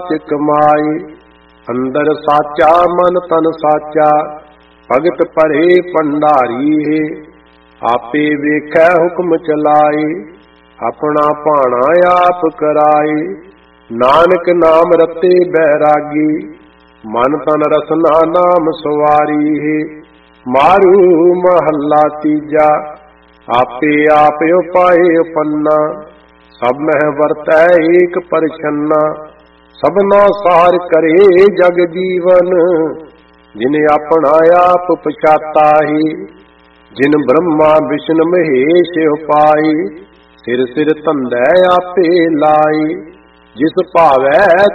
ਕਮਾਏ। ਅੰਦਰ ਸਾਚਾ ਮਨ ਤਨ ਸਾਚਾ, ਭਗਤ ਭਰੇ ਭੰਡਾਰੀ ਹੈ। ਆਪੇ ਵੇਖੈ ਹੁਕਮ ਚਲਾਏ, ਆਪਣਾ ਭਾਣਾ ਆਪ ਕਰਾਏ। ਨਾਨਕ ਨਾਮ ਰਤੇ ਬੈਰਾਗੀ, ਮਨ ਤਨ ਰਸਨਾ ਨਾਮ ਸਵਾਰੀ ਹੈ। ਮਾਰੂ ਮਹੱਲਾ ਤੀਜਾ, ਆਪੇ ਆਪ ਉਪਾਏ ਉਪੰਨਾ, ਸਭ ਮਹਿ ਵਰਤੈ ਏਕ ਪਰਛੰਨਾ। ਸਭਨਾ ਸਾਰ ਕਰੇ ਜਗ ਜੀਵਨ, ਜਿਨ ਆਪਣਾ ਆਪ ਪਛਾਤਾ ਹੈ। ਜਿਨ ਬ੍ਰਹਮਾ ਵਿਸ਼ਨ ਮਹੇਸ਼ ਉਪਾਏ, ਸਿਰ ਸਿਰ ਧੰਦੈ ਆਪੇ ਲਾਏ। ਜਿਸ ਭਾਵੈ